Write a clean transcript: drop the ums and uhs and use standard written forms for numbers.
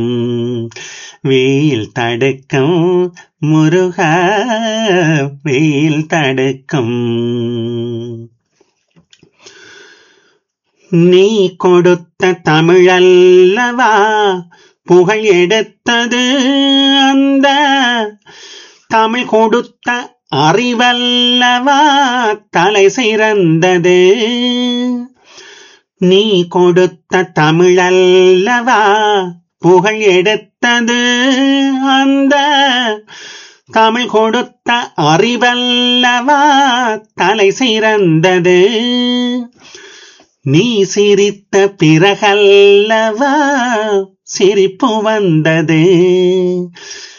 வெயில் தடுக்கும் முருகா, வெயில் தடுக்கும். நீ கொடுத்த தமிழல்லவா புகழ் எடுத்தது, அந்த தமிழ் கொடுத்த அறிவல்லவா தலை சிறந்தது. நீ கொடுத்த தமிழல்லவா புகழ் எடுத்தது, அந்த தமிழ் கொடுத்த அறிவல்லவா தலை சிறந்தது. நீ சிரித்த பிறகல்லவா சிரிப்பு வந்தது.